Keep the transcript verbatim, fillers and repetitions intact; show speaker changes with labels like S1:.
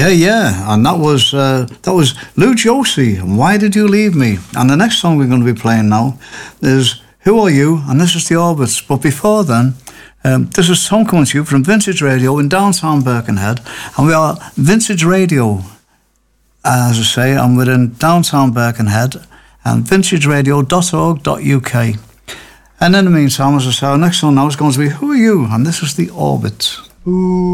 S1: Yeah, yeah, and that was uh, that was Lou Josie, and Why Did You Leave Me? And the next song we're going to be playing now is Who Are You? And this is the Orbits. But before then, um, this is a song coming to you from Vintage Radio in downtown Birkenhead, and we are Vintage Radio, as I say, and we're in downtown Birkenhead, and vintage radio dot org dot U K. And in the meantime, as I say, our next song now is going to be Who Are You? And this is the Orbits. Ooh.